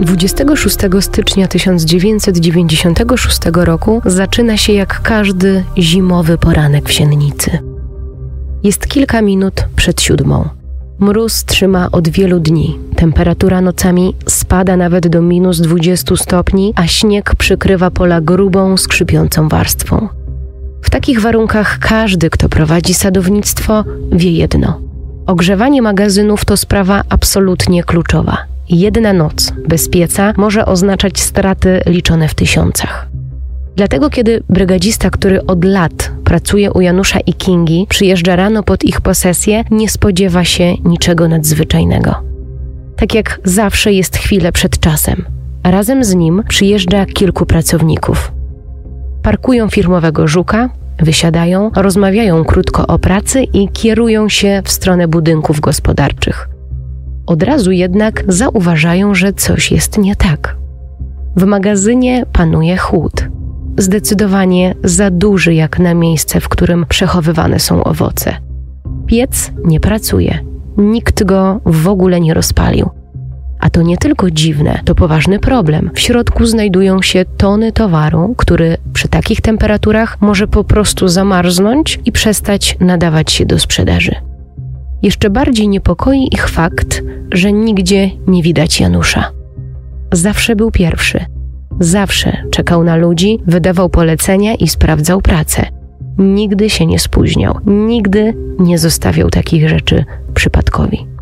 26 stycznia 1996 roku zaczyna się jak każdy zimowy poranek w Siennicy. Jest kilka minut przed 7. Mróz trzyma od wielu dni. Temperatura nocami spada nawet do -20 stopni, a śnieg przykrywa pola grubą, skrzypiącą warstwą. W takich warunkach każdy, kto prowadzi sadownictwo, wie jedno. Ogrzewanie magazynów to sprawa absolutnie kluczowa. Jedna noc bez pieca może oznaczać straty liczone w tysiącach. Dlatego kiedy brygadzista, który od lat pracuje u Janusza i Kingi, przyjeżdża rano pod ich posesję, nie spodziewa się niczego nadzwyczajnego. Tak jak zawsze jest chwilę przed czasem. Razem z nim przyjeżdża kilku pracowników. Parkują firmowego Żuka, wysiadają, rozmawiają krótko o pracy i kierują się w stronę budynków gospodarczych. Od razu jednak zauważają, że coś jest nie tak. W magazynie panuje chłód. Zdecydowanie za duży jak na miejsce, w którym przechowywane są owoce. Piec nie pracuje. Nikt go w ogóle nie rozpalił. A to nie tylko dziwne, to poważny problem. W środku znajdują się tony towaru, który przy takich temperaturach może po prostu zamarznąć i przestać nadawać się do sprzedaży. Jeszcze bardziej niepokoi ich fakt, że nigdzie nie widać Janusza. Zawsze był pierwszy. Zawsze czekał na ludzi, wydawał polecenia i sprawdzał pracę. Nigdy się nie spóźniał. Nigdy nie zostawiał takich rzeczy przypadkowi.